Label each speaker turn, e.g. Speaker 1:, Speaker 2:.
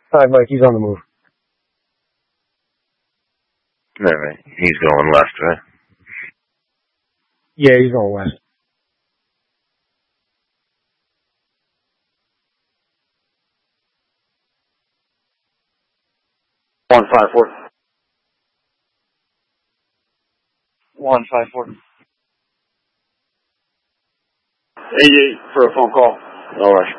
Speaker 1: Hi, Mike. He's on the move.
Speaker 2: All right. He's going left, right?
Speaker 1: Yeah, he's going west.
Speaker 3: One 154. 88 for a phone call. All right.